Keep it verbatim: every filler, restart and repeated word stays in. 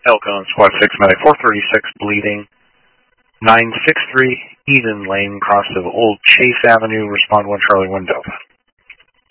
Elkhorn, Squad six, Medic four thirty-six, bleeding. nine six three, Eden Lane, cross of Old Chase Avenue, respond one Charlie one Delta.